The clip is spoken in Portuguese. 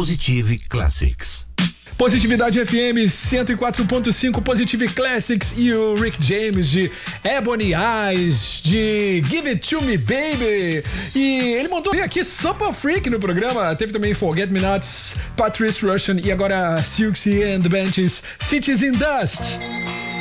Positive Classics. Positividade FM 104.5, Positive Classics e o Rick James de Ebony Eyes, de Give It To Me Baby. E ele mandou aqui Super Freak no programa. Teve também Forget Me Nots, Patrice Rushen e agora Silksy and the Benches, Cities in Dust.